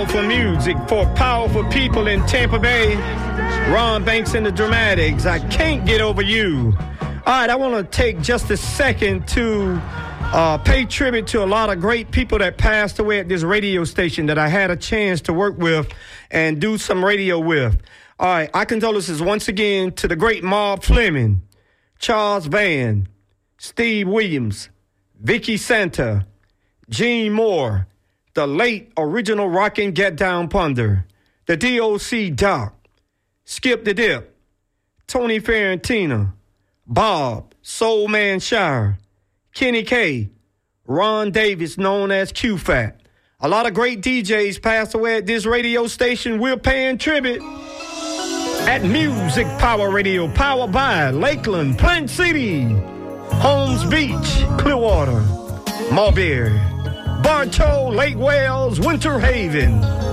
Powerful music for powerful people in Tampa Bay. Ron Banks and the Dramatics. I can't get over you. All right, I want to take just a second to pay tribute to a lot of great people that passed away at this radio station that I had a chance to work with and do some radio with. All right, our condolences once again to the great Marv Fleming, Charles Van, Steve Williams, Vicky Santa, Gene Moore, the late original Rockin' Get Down Ponder, the DOC Doc, Skip the Dip, Tony Ferrantina, Bob, Soul Man Shire, Kenny K, Ron Davis, known as Q-Fat. A lot of great DJs passed away at this radio station. We're paying tribute at Music Power Radio, powered by Lakeland, Plant City, Holmes Beach, Clearwater, Mulberry, Bartow, Lake Wales, Winter Haven.